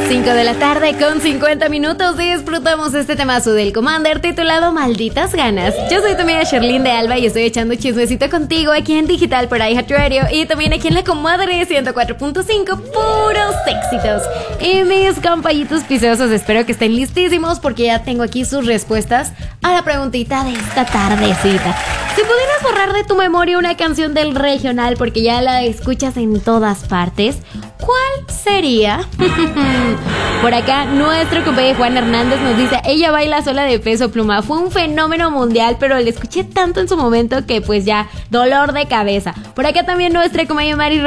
5 de la tarde con 50 minutos disfrutamos este temazo del Commander titulado Malditas Ganas. Yo soy tu amiga Sherlyn de Alba y estoy echando chismecito contigo aquí en Digital por iHeartRadio y también aquí en La Comadre 104.5, puros éxitos. Y mis compañitos piseosos, espero que estén listísimos porque ya tengo aquí sus respuestas a la preguntita de esta tardecita. Si pudieras borrar de tu memoria una canción del regional porque ya la escuchas en todas partes, ¿cuál sería? Por acá nuestro compañero Juan Hernández nos dice: ella baila sola de Peso Pluma, fue un fenómeno mundial, pero le escuché tanto en su momento que pues ya dolor de cabeza. Por acá también nuestra compañera Mari